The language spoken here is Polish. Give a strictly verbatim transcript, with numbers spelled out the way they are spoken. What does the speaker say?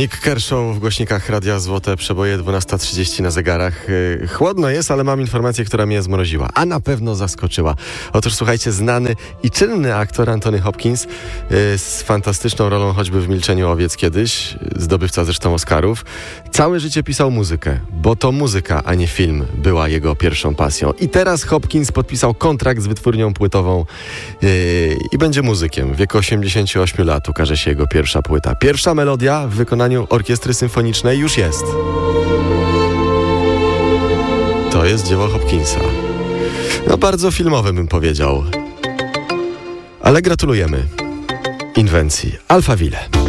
Nick Kershaw w głośnikach Radia Złote Przeboje, dwunasta trzydzieści na zegarach. Chłodno jest, ale mam informację, która mnie zmroziła, a na pewno zaskoczyła. Otóż słuchajcie, znany i czynny aktor Anthony Hopkins z fantastyczną rolą choćby w Milczeniu owiec kiedyś, zdobywca zresztą Oscarów, całe życie pisał muzykę, bo to muzyka, a nie film była jego pierwszą pasją. I teraz Hopkins podpisał kontrakt z wytwórnią płytową yy, i będzie muzykiem. W wieku osiemdziesięciu ośmiu lat ukaże się jego pierwsza płyta. Pierwsza melodia w wykonaniu orkiestry symfonicznej już jest. To jest dzieło Hopkinsa. No bardzo filmowe bym powiedział. Ale gratulujemy inwencji Alphaville.